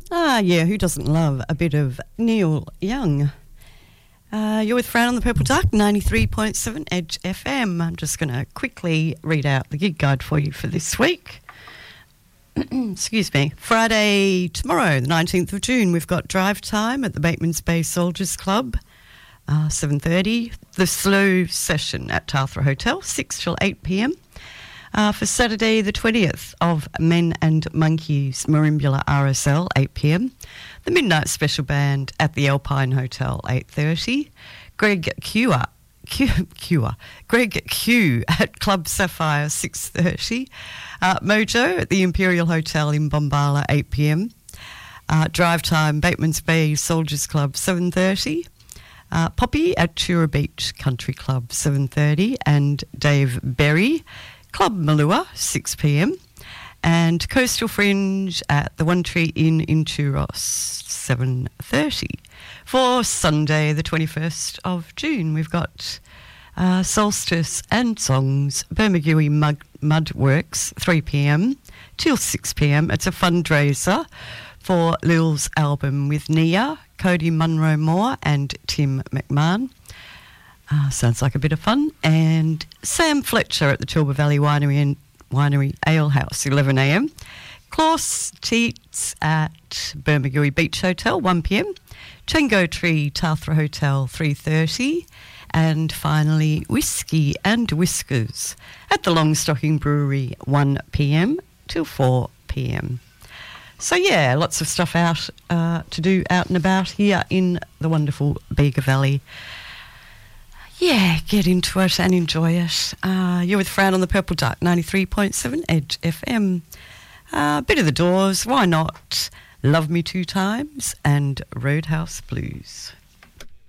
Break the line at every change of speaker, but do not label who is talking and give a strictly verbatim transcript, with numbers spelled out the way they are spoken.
Ah, yeah, who doesn't love a bit of Neil Young? Uh, you're with Fran on the Purple Duck, ninety-three point seven Edge F M. I'm just going to quickly read out the gig guide for you for this week. Excuse me. Friday, tomorrow, the nineteenth of June, we've got drive time at the Batemans Bay Soldiers Club, uh, seven thirty. The Slow Session at Tathra Hotel, six till eight p.m. Uh, for Saturday the twentieth of Men and Monkeys, Marimbula R S L, eight p.m. The Midnight Special Band at the Alpine Hotel, eight thirty. Greg Cure, Q, Cure, Greg Q at Club Sapphire, six thirty. Uh, Mojo at the Imperial Hotel in Bombala, eight p.m. Uh, drive time, Batemans Bay Soldiers Club, seven thirty. Uh, Poppy at Tura Beach Country Club, seven thirty. And Dave Berry, Club Malua, six p.m. And Coastal Fringe at the One Tree Inn in Turos, seven thirty. For Sunday, the twenty-first of June, we've got uh, Solstice and Songs, Bermagui Mud, Mud Works, three p.m. till six p.m. It's a fundraiser for Lil's album with Nia, Cody Munro Moore and Tim McMahon. Uh, sounds like a bit of fun. And Sam Fletcher at the Tilba Valley Winery and Winery Ale House, eleven a.m. Klaus Teets at Bermagui Beach Hotel, one p.m. Chango Tree Tathra Hotel, three thirty. And finally, Whiskey and Whiskers at the Longstocking Brewery, one p.m. till four p.m. So, yeah, lots of stuff out uh, to do out and about here in the wonderful Bega Valley. Yeah, get into it and enjoy it. Uh, you're with Fran on the Purple Duck, ninety-three point seven Edge F M. A uh, bit of the Doors, why not? Love Me Two Times and Roadhouse Blues.